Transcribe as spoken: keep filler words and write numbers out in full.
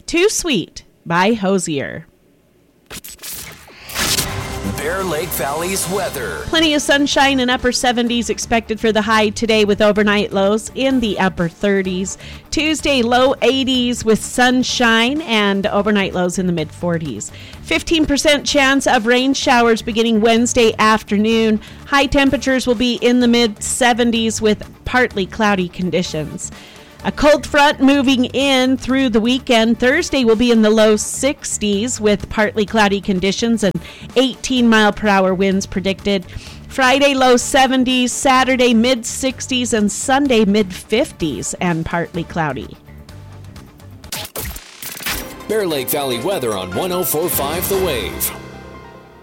Too Sweet by Hosier. Bear Lake Valley's weather. Plenty of sunshine and upper seventies expected for the high today with overnight lows in the upper thirties. Tuesday, low eighties with sunshine and overnight lows in the mid forties. fifteen percent chance of rain showers beginning Wednesday afternoon. High temperatures will be in the mid seventies with partly cloudy conditions. A cold front moving in through the weekend. Thursday will be in the low sixties with partly cloudy conditions and eighteen mile per hour winds predicted. Friday low seventies, Saturday mid sixties, and Sunday mid fifties and partly cloudy. Bear Lake Valley weather on one oh four point five The Wave.